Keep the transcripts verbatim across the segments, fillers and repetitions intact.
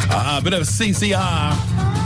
Ah, a bit of C C R.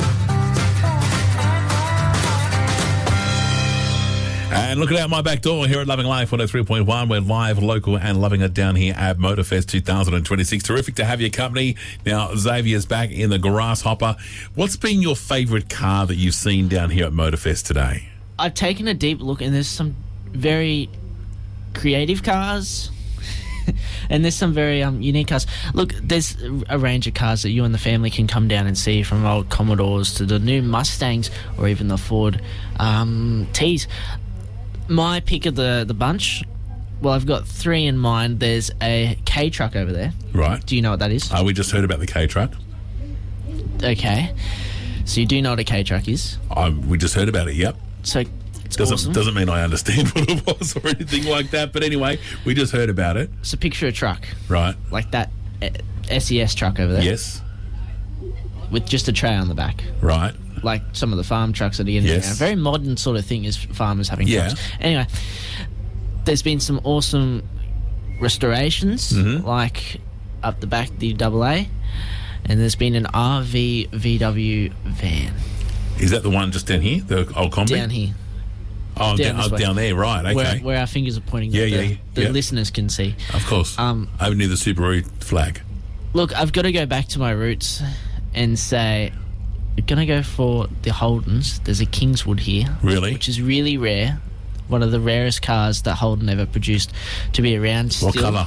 And looking out my back door here at Loving Life one oh three point one. We're live, local, and loving it down here at Motorfest two thousand twenty-six. Terrific to have your company. Now, Xavier's back in the Grasshopper. What's been your favourite car that you've seen down here at Motorfest today? I've taken a deep look, and there's some very creative cars. And there's some very um, unique cars. Look, there's a range of cars that you and the family can come down and see, from old Commodores to the new Mustangs or even the Ford um, T's. My pick of the, the bunch, well, I've got three in mind. There's a K-Truck over there. Right. Do you know what that is? Uh, we just heard about the K-Truck. Okay. So you do know what a K-Truck is? Uh, we just heard about it, yep. So it's doesn't, awesome. Doesn't mean I understand what it was or anything like that. But anyway, we just heard about it. So picture a truck. Right. Like that S E S truck over there. Yes. With just a tray on the back. Right. Like some of the farm trucks that are getting Yes. around. Very modern sort of thing is farmers having Yeah. trucks. Anyway, there's been some awesome restorations, Mhm. like up the back, the double A, and there's been an R V V W van Is that the one just down here, the old combi? down here. Oh, down down, this oh, way. down there, right, okay. Where, where our fingers are pointing, Yeah, that yeah, the, yeah, the yeah. listeners can see. Of course. Um, Over near the Subaru flag. Look, I've got to go back to my roots and say, I'm going to go for the Holdens. There's a Kingswood here. Really? Which is really rare. One of the rarest cars that Holden ever produced to be around still. What colour?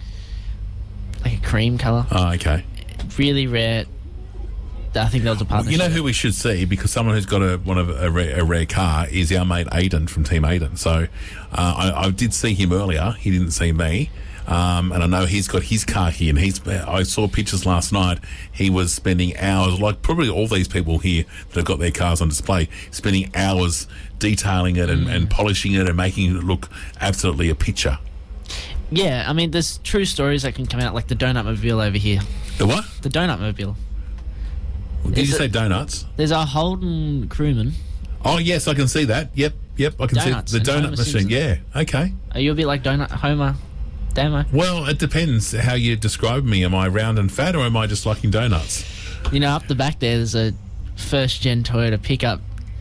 Like a cream colour. Oh, okay. Really rare. I think that was a Well, partnership. you know who we should see, because someone who's got a one of a rare, a rare car is our mate Aidan from Team Aidan. So uh, I, I did see him earlier. He didn't see me. Um, and I know he's got his car here, and he's. I saw pictures last night. He was spending hours, like probably all these people here that have got their cars on display, spending hours detailing it and, Mm. and polishing it and making it look absolutely a picture. Yeah, I mean, there's true stories that can come out, like the Donut Mobile over here. The what? The Donut Mobile. Did Is you it- say donuts? There's a Holden Crewman. Oh yes, I can see that. Yep, yep, I can Donuts see the and donut Homer machine. Simpson. Yeah, okay. Are you a bit like Donut Homer Damo? Well, it depends how you describe me. Am I round and fat, or am I just liking donuts? You know, up the back there, there's a first-gen Toyota pickup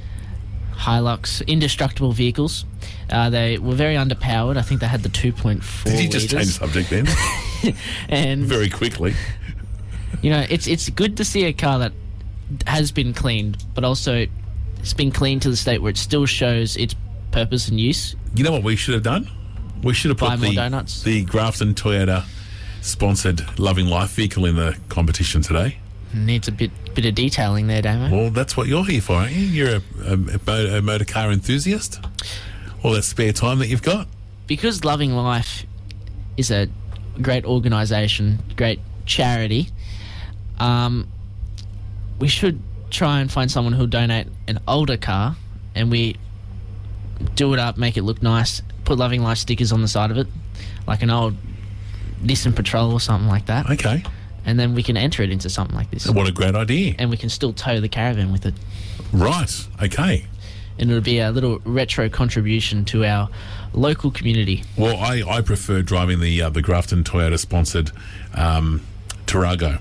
Hilux, indestructible vehicles. Uh, they were very underpowered. I think they had the two point four Did you just change litres. subject then? And, Very quickly. you know, it's it's good to see a car that has been cleaned, but also it's been cleaned to the state where it still shows its purpose and use. You know what we should have done? We should have Buy put more the, donuts. the Grafton Toyota sponsored Loving Life vehicle in the competition today. Needs a bit bit of detailing there, Damo. Well, that's what you're here for, aren't you? You're a, a, a, mo- a motor car enthusiast. All that spare time that you've got. Because Loving Life is a great organisation, great charity, um, we should try and find someone who'll donate an older car, and we do it up, make it look nice, put Loving Life stickers on the side of it, like an old Nissan Patrol or something like that, Okay. and then we can enter it into something like this. What a great idea. And we can still tow the caravan with it. Right. Okay. And it'll be a little retro contribution to our local community. Well, I, I prefer driving the uh, the Grafton Toyota sponsored um, Tarago.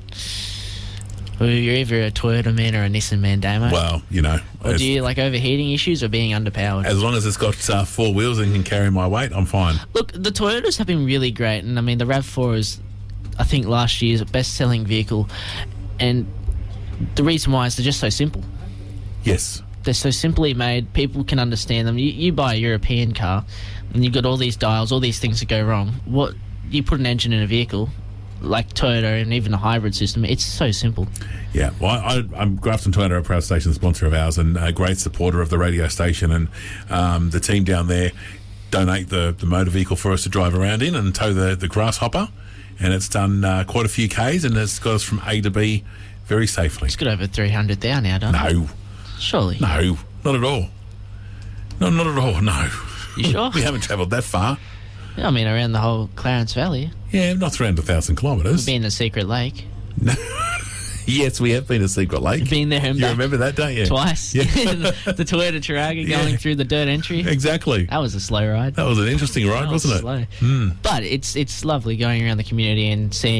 Well, you're either a Toyota man or a Nissan man, Damo. Well, you know, Or as, do you like overheating issues or being underpowered? as long as it's got uh, four wheels and can carry my weight, I'm fine. Look, the Toyotas have been really great, and I mean the RAV four is, I think, last year's best-selling vehicle, and the reason why is they're just so simple. Yes. They're so simply made, people can understand them. You, you buy a European car, and you've got all these dials, all these things that go wrong. What you put an engine in a vehicle, like Toyota and even a hybrid system, it's so simple. Yeah, well, I, I'm Grafton Toyota, a proud station sponsor of ours and a great supporter of the radio station, and um, the team down there donate the, the motor vehicle for us to drive around in and tow the, the Grasshopper, and it's done uh, quite a few Ks and it's got us from A to B very safely. It's got over three hundred there now, doesn't it? No, Surely. no, not at all. No, not at all, no. You sure? We haven't travelled that far. I mean, around the whole Clarence Valley. Yeah, not around a thousand kilometres. Been to Secret Lake. Yes, we have been to Secret Lake. Been there and You back remember that, don't you? twice. Yeah. the, the Toyota Taraga Yeah. going through the dirt entry. Exactly. That was a slow ride. That was an interesting ride, That was wasn't it? slow. Hmm. But it's it's lovely going around the community and seeing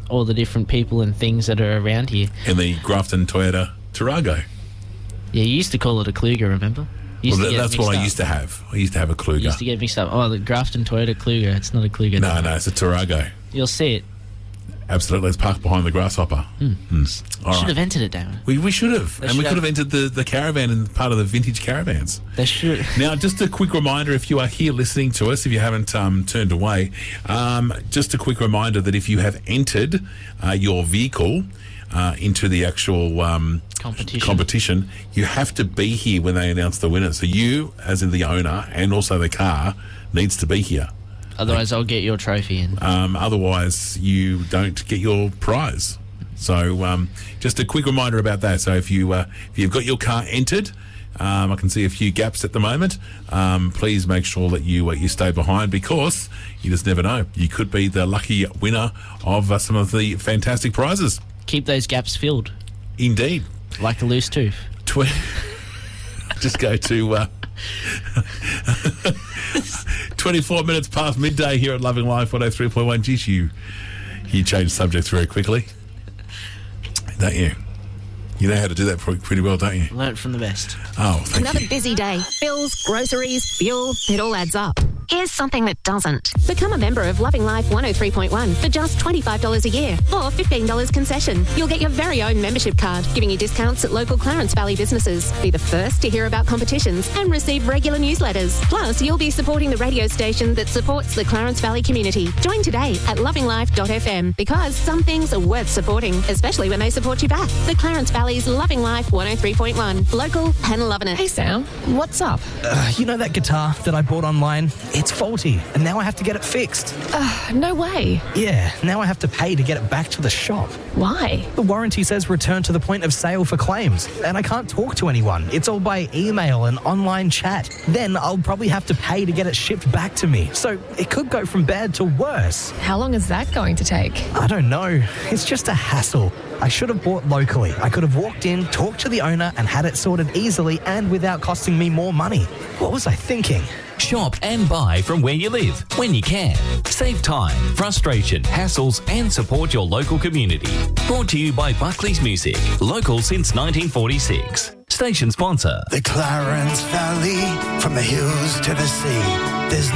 all the different people and things that are around here. In the Grafton Toyota Tarago. Yeah, you used to call it a Kluger, remember? You Well, used to that, get that's mixed what I up. used to have. I used to have a You Kluger. used to get mixed up. Oh, the Grafton Toyota Kluger. It's not a Kluger. No, no, it's a Tarago. You'll see it. Absolutely. It's parked behind the grasshopper. Mm. All Should right. have entered it, Damon. We, we should have. They and we should could have have. entered the, the caravan and part of the vintage caravans. They should. Now, just a quick reminder, if you are here listening to us, if you haven't um, turned away, um, just a quick reminder that if you have entered uh, your vehicle uh, into the actual um, Competition. competition, you have to be here when they announce the winner. So you, as in the owner, and also the car, needs to be here. Otherwise, I'll get your trophy in. Um, otherwise, you don't get your prize. So, um, just a quick reminder about that. So, if you uh, if you've got your car entered, um, I can see a few gaps at the moment. Um, please make sure that you uh, you stay behind, because you just never know. You could be the lucky winner of uh, some of the fantastic prizes. Keep those gaps filled, Indeed. like a loose tooth. Tw- just go to uh, twenty-four minutes past midday here at Loving Life one oh three point one. Geez, you you change subjects very quickly, don't you? You know how to do that pretty pretty well, don't you? Learnt from the best. Oh, thank Another you. busy day. Bills, groceries, fuel, it all adds up. Here's something that doesn't. Become a member of Loving Life one oh three point one for just twenty-five dollars a year or fifteen dollars concession. You'll get your very own membership card, giving you discounts at local Clarence Valley businesses. Be the first to hear about competitions and receive regular newsletters. Plus, you'll be supporting the radio station that supports the Clarence Valley community. Join today at loving life dot f m, because some things are worth supporting, especially when they support you back. The Clarence Valley's Loving Life one oh three point one. Local and loving it. Hey Sam, what's up? Uh, you know that guitar that I bought online? It's faulty, and now I have to get it fixed. Uh, no way. Yeah, now I have to pay to get it back to the shop. Why? The warranty says return to the point of sale for claims, and I can't talk to anyone. It's all by email and online chat. Then I'll probably have to pay to get it shipped back to me. So it could go from bad to worse. How long is that going to take? I don't know. It's just a hassle. I should have bought locally. I could have walked in, talked to the owner, and had it sorted easily and without costing me more money. What was I thinking? Shop and buy from where you live, when you can. Save time, frustration, hassles, and support your local community. Brought to you by Buckley's Music, local since nineteen forty-six. Station sponsor. The Clarence Valley, from the hills to the sea. There's